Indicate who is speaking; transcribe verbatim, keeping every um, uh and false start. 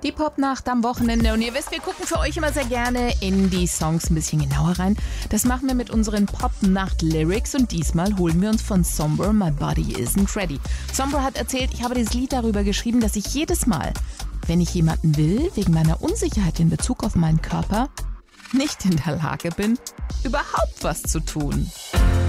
Speaker 1: Die Popnacht am Wochenende und ihr wisst, wir gucken für euch immer sehr gerne in die Songs ein bisschen genauer rein. Das machen wir mit unseren Popnacht-Lyrics und diesmal holen wir uns von Sombra My Body Isn't Ready. Sombra hat erzählt, ich habe dieses Lied darüber geschrieben, dass ich jedes Mal, wenn ich jemanden will, wegen meiner Unsicherheit in Bezug auf meinen Körper, nicht in der Lage bin, überhaupt was zu tun.